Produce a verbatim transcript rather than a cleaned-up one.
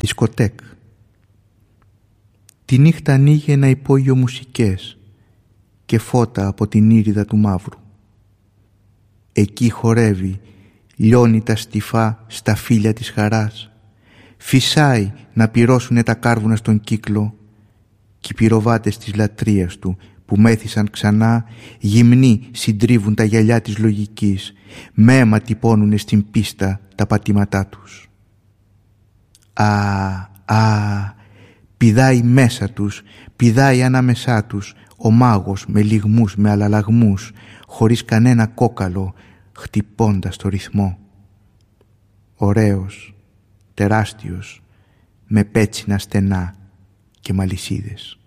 δισκοτέκ. Τη νύχτα ανοίγει ένα υπόγειο μουσικές και φώτα από την ήριδα του μαύρου. Εκεί χορεύει, λιώνει τα στιφά στα φύλλα της χαράς. Φυσάει να πυρώσουνε τα κάρβουνα στον κύκλο κι οι πυροβάτες της λατρείας του που μέθησαν ξανά γυμνοί συντρίβουν τα γυαλιά της λογικής, με αίμα τυπώνουνε στην πίστα τα πατήματά τους. Α, α, πηδάει μέσα τους, πηδάει ανάμεσά τους ο μάγος με λυγμούς, με αλλαλαγμούς, χωρίς κανένα κόκαλο, χτυπώντας το ρυθμό. Ωραίος, τεράστιος, με πέτσινα στενά και μαλισσίδες.